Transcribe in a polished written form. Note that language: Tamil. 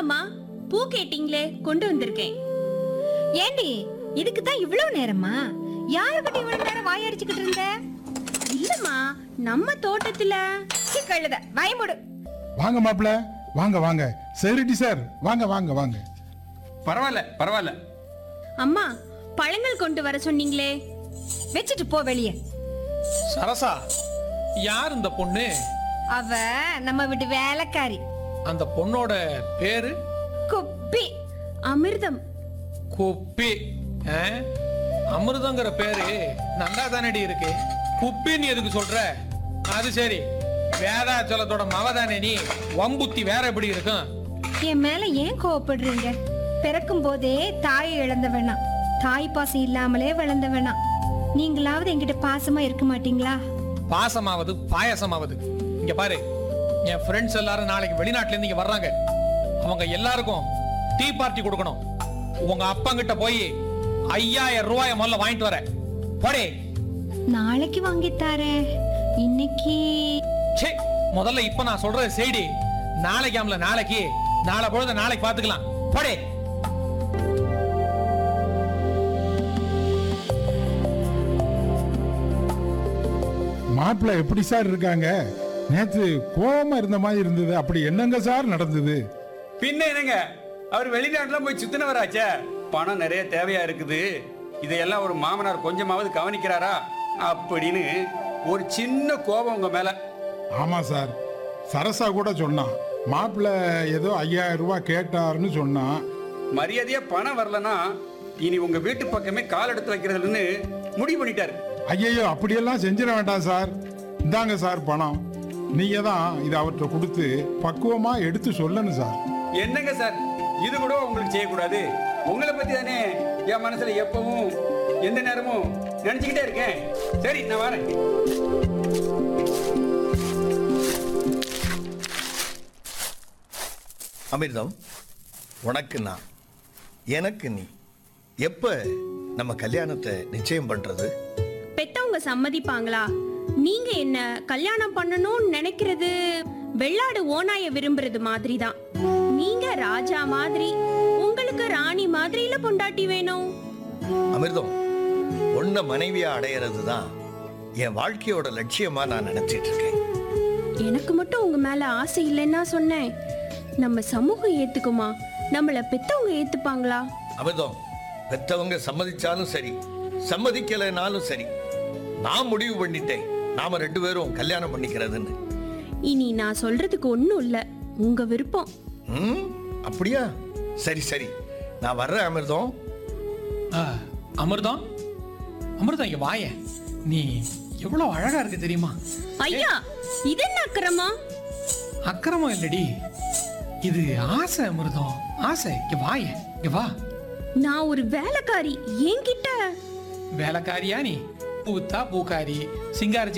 வாங்கம்மா, பூ கேட்டீங்களே கொண்டு வந்திருக்கேன். ஏண்டி இதுக்கு தான் இவ்வளவு நேரமா? யாருக்கிட்ட இவ்வளவு நேரம் வாயடிச்சுக்கிட்டு இருந்த? இல்லம்மா, நம்ம தோட்டத்துல. கழுத பயமுடு. வாங்க மாப்பிள, வாங்க வாங்க. செக்யூரிட்டி சார், வாங்க வாங்க வாங்க. பரவாயில்ல பரவாயில்ல. அம்மா, பழங்கள் கொண்டு வர சொன்னீங்களே, வச்சுட்டு போ வெளியே. சரசா, யார் இந்த பொண்ணு? அவ நம்ம வீட்டு வேலைக்காரி. அந்த பொண்ணோட பேரு குப்பி. அமிர்தம். குப்பி. அமிர்தங்கிற பேரு நல்லா தானடி இருக்கு. குப்பின்னு எதுக்கு சொல்ற? அது சரி, வேதாச்சலத்தோட மவதானே நீ. வம்புத்தி வேற எப்படி இருக்கும்? என் மேல ஏன் கோவப்படுறீங்க? பிறக்கும் போதே தாயை இழந்த வேணாம், தாய் பாசம் இல்லாமலே வளர்ந்த வேணாம். நீங்களாவது என்கிட்ட பாசமா இருக்க மாட்டீங்களா? பாசமாவது பாயசமாவது. இங்க பாரு, என் ஃப்ரெண்ட்ஸ் எல்லாரும் நாளைக்கு வெளிநாட்டுல இருந்து இங்க வர்றாங்க. அவங்க எல்லாருக்கும் டீ பார்ட்டி கொடுக்கணும். உங்க அப்பா கிட்ட போய் 5000 ரூபாய் முதல்ல வாங்கிட்டு வர போடே. நாளைக்கு வாங்கித்தாரே, இன்னைக்கு. முதல்ல இப்ப நான் சொல்றது செய்டி. நாளைக்கு ஆமல நாளைக்கு, நாளை பொழுது நாளைக்கு பாத்துக்கலாம். போடே. மாப்பிள்ள எப்படி சார் இருக்காங்க? நேத்து கோவமா இருந்த மாதிரி இருந்தது, அப்படி என்னங்க சார் நடந்தது? பின்ன என்னங்க, அவர் வெளிநாட்டுல போய் சுத்தினவராச்சே. பணம் நிறைய தேவையா இருக்குது, இதையெல்லாம் ஒரு மாமனார் கொஞ்சமாவது கவனிக்கிறாரா அப்படின்னு ஒரு சின்ன கோபம் உங்க மேல. ஆமா சார், சரசா கூட சொன்னான், மாப்பிள்ள ஏதோ 5000 ரூபாய் கேட்டாருன்னு சொன்னான். மரியாதையா பணம் வரலன்னா இனி உங்க வீட்டு பக்கமே கால் எடுத்து வைக்கிறதுன்னு முடிவு பண்ணிட்டாரு. ஐயோ, அப்படியெல்லாம் செஞ்சிட வேண்டாம் சார். இந்தாங்க சார் பணம். நீங்க தான் இதை அவர்கிட்ட கொடுத்து பக்குவமா எடுத்து சொல்லணும் சார். என்னங்க சார், இது கூட உங்களுக்கு செய்யக்கூடாது? உங்களை பத்தி தானே என் மனசுல எப்பவும் எந்த நேரமும் நினைச்சுக்கிட்டே இருக்கேன். சரி, நான் வரேன். அமிர்தம், உனக்கு நான், எனக்கு நீ. எப்ப நம்ம கல்யாணத்தை நிச்சயம் பண்றது? பெத்தவங்க சம்மதிப்பாங்களா? நீங்க என்ன கல்யாணம் பண்ணணும்னு நினைக்கிறது வெள்ளாடு ஓனாய விரும்புறது மாதிரி தான். நீங்க ராஜா மாதிரி, உங்களுக்கு ராணி மாதிரி இல்ல பொண்டாட்டி வேணும். அமிர்தம், உன்னை மனைவியா அடையிறது தான் என் வாழ்க்கையோட லட்சியமா நான் நினைச்சிட்டு இருக்கேன். எனக்கு மட்டும் உங்க மேல ஆசை இல்லைன்னா சொன்னேன். நம்ம சமூகம் ஏத்துக்குமா? நம்மள பெத்தவங்க ஏத்துப்பாங்களா? அமிர்தம், பெத்தவங்க சம்மதிச்சாலும் சரி, சம்மதிக்கலைனாலும் சரி, நான் முடிவு பண்ணிட்டேன், நாம 2 பேரும் கல்யாணம் பண்ணிக்கிறதுன்னு. இனி நான் சொல்றதுக்கு ஒண்ணும் இல்ல, உங்க விருப்பம். அப்படியா? சரி சரி, நான் வர்றேன் அமிர்தம். அமிர்தம், அமிர்தம் இங்க வாய. நீ எவ்வளவு அழகா இருக்கு தெரியுமா? ஐயா, இது என்ன அக்கிரமா? அக்கிரமம் இல்லடி, இது ஆசை. அமிர்தம், ஆசை. இங்க வாய, இங்க வா. நான் ஒரு வேலைக்காரி, என்கிட்ட வேலைக்காரியா நீ? பூத்தா பூக்காரி, சிங்கார